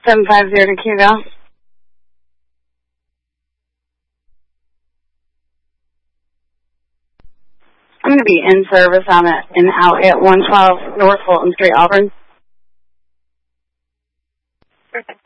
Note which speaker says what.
Speaker 1: 750 to Hugo. I'm going to be in service on it and out at 112 North Fulton Street, Auburn.
Speaker 2: Perfect.